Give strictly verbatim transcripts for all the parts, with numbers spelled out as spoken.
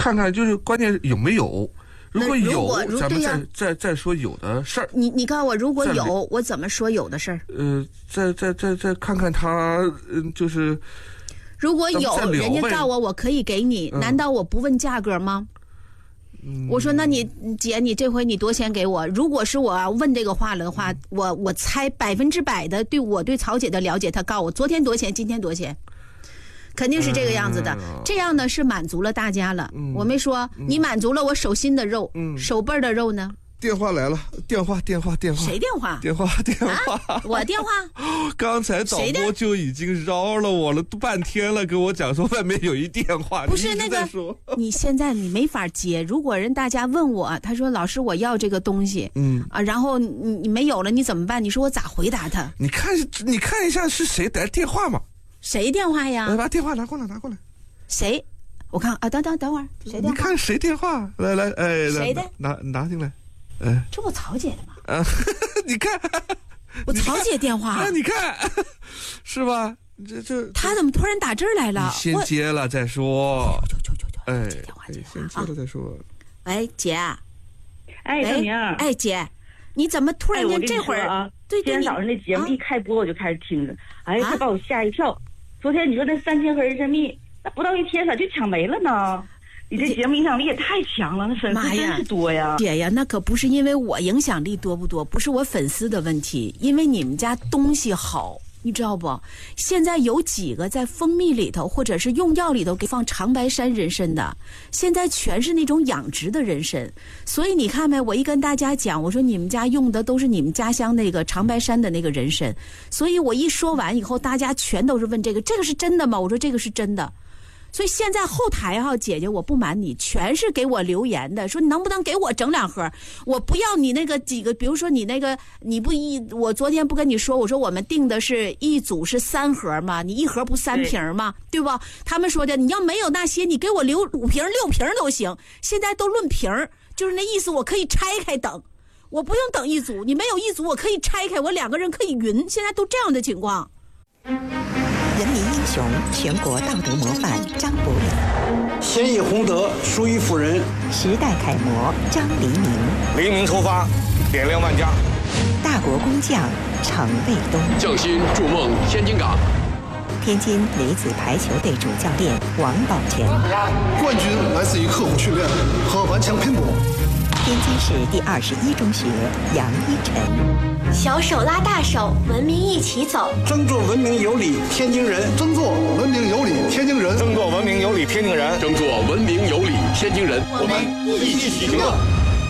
看看就是关键有没有。如果有，咱们再、 啊、 再再说有的事儿。 你你告诉我，如果有，我怎么说有的事儿？ 呃，再再再再看看他，嗯、呃，就是。 如果有人家告诉我，我可以给你，嗯、难道我不问价格吗？嗯、我说，那你姐，你这回你多少钱给我？如果是我要问这个话了的话，我我猜百分之百的对我对曹姐的了解，她告诉我昨天多少钱，今天多少钱。肯定是这个样子的，嗯、这样呢是满足了大家了。嗯、我没说、嗯、你满足了我手心的肉，嗯、手背的肉呢？ 电话来了，电话电话电话， 谁电话？ 电话电话、 啊，我电话。 刚才导播就已经绕了我了半天了，跟我讲说外面有一电话， 不是那个，你现在你没法接。如果人大家问我，他说老师我要这个东西，嗯啊，然后你你没有了，你怎么办？你说我咋回答他？ 你看你看一下是谁打电话嘛？ 谁电话呀？ 来把电话拿过来，拿过来。 谁？我看啊，等等等会儿，谁电话？ 你看谁电话？来来，哎， 谁的？ 拿拿进来，哎， 这不曹姐的吗？ 啊，你看， 我曹姐电话啊，你看，是吧？这这， 他怎么突然打这儿来了？ 你先接了再说。 就就就就， 哎， 接电话接先接了再说。 喂，姐。 哎，小明。 哎，姐，你怎么突然间这会儿啊？对，今天早上那节目一开播我就开始听着，哎，这把我吓一跳。昨天你说那三千盒人参蜜，那不到一天咋就抢没了呢？你这节目影响力也太强了，那粉丝真是多呀！ 姐呀，那可不是因为我影响力多不多，不是我粉丝的问题，因为你们家东西好，你知道不？现在有几个在蜂蜜里头或者是用药里头给放长白山人参的，现在全是那种养殖的人参。所以你看没，我一跟大家讲，我说你们家用的都是你们家乡那个长白山的那个人参，所以我一说完以后，大家全都是问这个，这个是真的吗？我说这个是真的。所以现在后台哈、啊，姐姐我不瞒你，全是给我留言的，说你能不能给我整两盒？我不要你那个几个，比如说你那个你不一，我昨天不跟你说，我说我们订的是一组是三盒嘛，你一盒不三瓶嘛， 对, 对吧？他们说的你要没有那些，你给我留五瓶六瓶都行。现在都论瓶，就是那意思，我可以拆开等，我不用等一组，你没有一组我可以拆开，我两个人可以匀。现在都这样的情况。 人民英雄，全国道德模范张伯苓， 先以洪德，淑于妇人， 时代楷模张黎明， 黎明出发，点亮万家， 大国工匠程卫东， 匠心筑梦天津港， 天津女子排球队主教练王宝全， 冠军来自于刻苦训练和顽强拼搏。 天津市第二十一中学杨一晨， 小手拉大手，文明一起走。 争做文明有礼天津人，争做文明有礼天津人， 争做文明有礼天津人， 争做文明有礼天津人。 我们一起行动。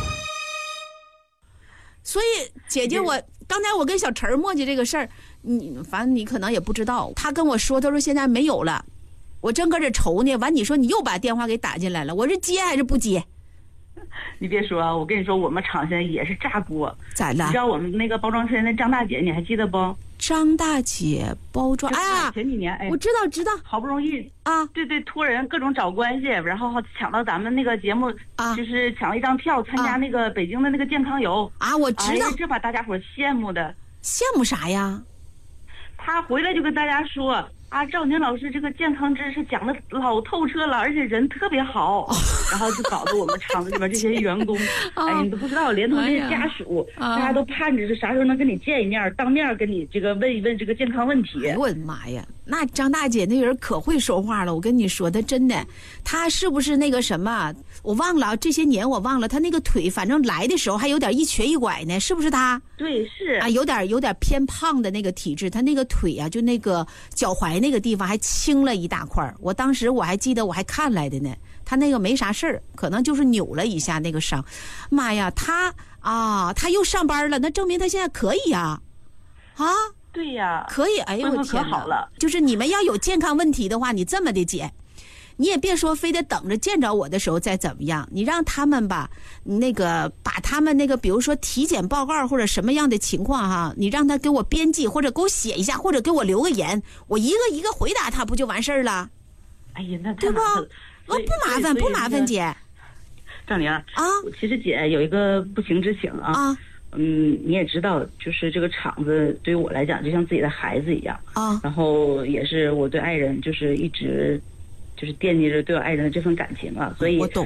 所以，姐姐我，我刚才我跟小陈磨叽这个事儿，你反正你可能也不知道。他跟我说，他说现在没有了，我正搁这愁呢。完，你说你又把电话给打进来了，我是接还是不接？ 你别说啊，我跟你说，我们厂现在也是炸锅。 咋了？ 你知道我们那个包装车那张大姐，你还记得不？ 张大姐包装，哎呀， 前几年哎， 我知道知道， 好不容易啊， 对对，托人各种找关系，然后抢到咱们那个节目啊，就是抢了一张票参加那个北京的那个健康游啊，我知道， 哎、这把大家伙羡慕的。 羡慕啥呀？ 他回来就跟大家说。啊，赵宁老师这个健康知识讲的老透彻了，而且人特别好，哦、然后就搞得我们厂子里边这些员工，哦、哎，你都不知道，连同这些家属，哎、大家都盼着是啥时候能跟你见一面，当面跟你这个问一问这个健康问题。 哎、我的妈呀，那张大姐那人可会说话了，我跟你说，她真的，她是不是那个什么？我忘了，这些年我忘了，她那个腿，反正来的时候还有点一瘸一拐呢，是不是她？ 对，是啊，有点有点偏胖的那个体质，她那个腿啊，就那个脚踝那个地方还青了一大块。我当时我还记得我还看来的呢，她那个没啥事儿，可能就是扭了一下那个伤。妈呀，她啊，她又上班了，那证明她现在可以呀，啊。啊对呀， 可以。哎呦我天哪，好了， 就是你们要有健康问题的话，你这么的姐，你也别说非得等着见着我的时候再怎么样，你让他们吧，那个把他们那个比如说体检报告或者什么样的情况哈，你让他给我编辑或者给我写一下，或者给我留个言，我一个一个回答他，不就完事儿了？ 哎呀，那对不？我不麻烦，不麻烦姐。 赵宁啊，其实姐有一个不情之请啊。啊嗯，你也知道，就是这个厂子对于我来讲，就像自己的孩子一样啊。然后也是我对爱人，就是一直就是惦记着对我爱人的这份感情啊，所以。 我懂。